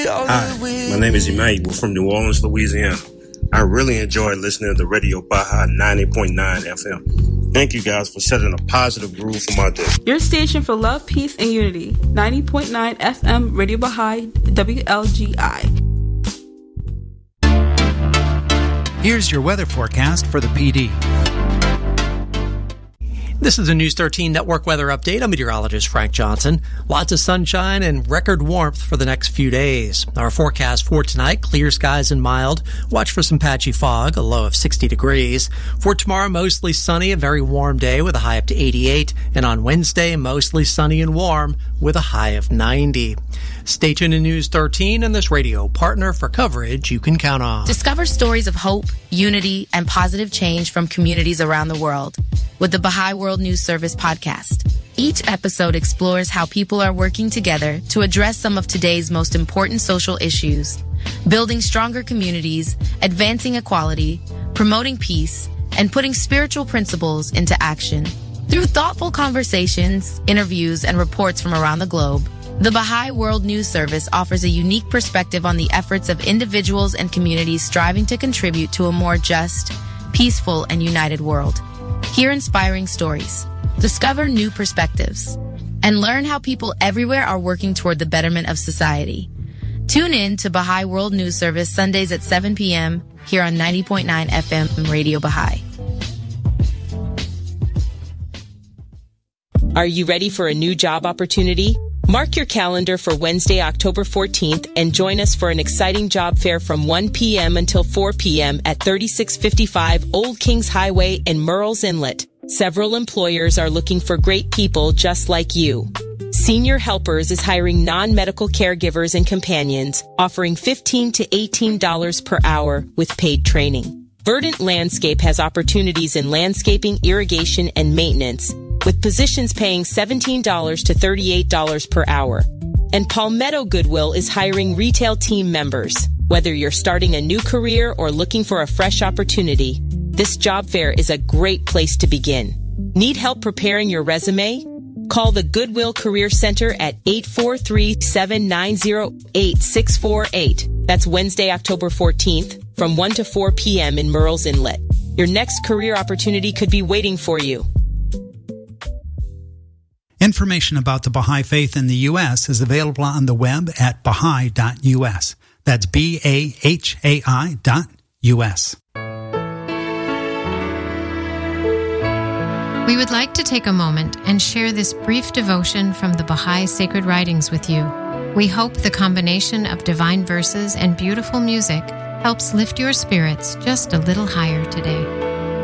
Hi, my name is Emmanuel from New Orleans, Louisiana. I really enjoy listening to Radio Baja 90.9 FM. Thank you guys for setting a positive groove for my day. Your station for love, peace, and unity. 90.9 FM Radio Baja WLGI. Here's your weather forecast for the PD. This is a News 13 Network weather update. I'm meteorologist Frank Johnson. Lots of sunshine and record warmth for the next few days. Our forecast for tonight, clear skies and mild. Watch for some patchy fog, a low of 60 degrees. For tomorrow, mostly sunny, a very warm day with a high up to 88. And on Wednesday, mostly sunny and warm with a high of 90. Stay tuned to News 13 and this radio partner for coverage you can count on. Discover stories of hope, unity, and positive change from communities around the world with the Baha'i World News Service podcast. Each episode explores how people are working together to address some of today's most important social issues, building stronger communities, advancing equality, promoting peace, and putting spiritual principles into action. Through thoughtful conversations, interviews, and reports from around the globe, the Baha'i World News Service offers a unique perspective on the efforts of individuals and communities striving to contribute to a more just, peaceful, and united world. Hear inspiring stories, discover new perspectives, and learn how people everywhere are working toward the betterment of society. Tune in to Baha'i World News Service Sundays at 7 p.m. here on 90.9 FM Radio Baha'i. Are you ready for a new job opportunity? Mark your calendar for Wednesday, October 14th and join us for an exciting job fair from 1 p.m. until 4 p.m. at 3655 Old Kings Highway in Murrells Inlet. Several employers are looking for great people just like you. Senior Helpers is hiring non-medical caregivers and companions, offering $15 to $18 per hour with paid training. Verdant Landscape has opportunities in landscaping, irrigation, and maintenance, with positions paying $17 to $38 per hour. And Palmetto Goodwill is hiring retail team members. Whether you're starting a new career or looking for a fresh opportunity, this job fair is a great place to begin. Need help preparing your resume? Call the Goodwill Career Center at 843-790-8648. That's Wednesday, October 14th from 1 to 4 p.m. in Murrells Inlet. Your next career opportunity could be waiting for you. Information about the Baha'i Faith in the U.S. is available on the web at baha'i.us. That's BAHAI.us. We would like to take a moment and share this brief devotion from the Baha'i Sacred Writings with you. We hope the combination of divine verses and beautiful music helps lift your spirits just a little higher today.